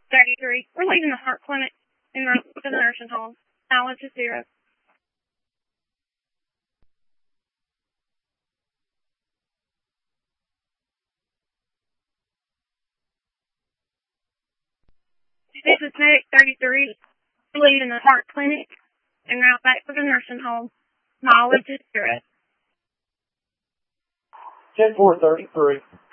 33. We're leaving the heart clinic and route to the nursing home. Mileage is 0. This is Medic 33. We're leaving the heart clinic and route back to the nursing home. Mileage is 0. 10-4-33.